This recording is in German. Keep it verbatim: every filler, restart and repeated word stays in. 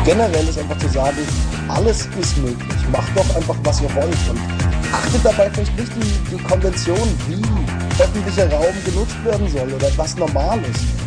generell ist einfach zu sagen, alles ist möglich. Macht doch einfach, was ihr wollt. Und achtet dabei vielleicht nicht die, die Konvention, wie öffentlicher Raum genutzt werden soll oder was normal ist.